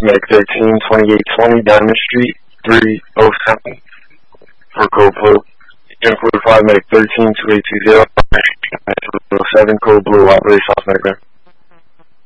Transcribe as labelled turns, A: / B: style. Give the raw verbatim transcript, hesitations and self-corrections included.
A: Medic thirteen, twenty-eight twenty, Diamond Street, three oh seven for Code Blue. Unit forty-five, Medic thirteen, two eight two zero, three oh seven, Code Blue, Operate South Medic.